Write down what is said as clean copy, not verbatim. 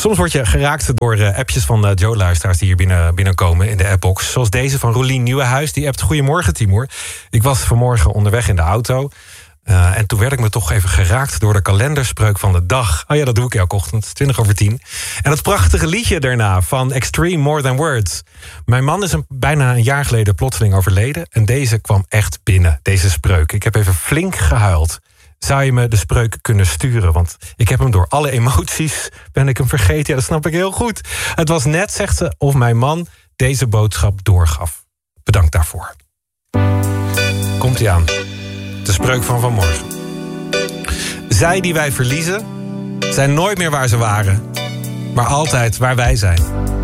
Soms word je geraakt door appjes van Joe-luisteraars die hier binnenkomen in de appbox. Zoals deze van Roelien Nieuwenhuis. Die appt: Goedemorgen, Timur. Ik was vanmorgen onderweg in de auto. En toen werd ik me toch even geraakt door de kalenderspreuk van de dag. Oh ja, dat doe ik elke ochtend, 10:20. En dat prachtige liedje daarna van Extreme More Than Words. Mijn man is bijna een jaar geleden plotseling overleden. En deze kwam echt binnen, deze spreuk. Ik heb even flink gehuild. Zou je me de spreuk kunnen sturen? Want ik heb hem door alle emoties, ben ik hem vergeten. Ja, dat snap ik heel goed. Het was net, zegt ze, of mijn man deze boodschap doorgaf. Bedankt daarvoor. Komt-ie aan. De spreuk van vanmorgen. Zij die wij verliezen, zijn nooit meer waar ze waren, maar altijd waar wij zijn.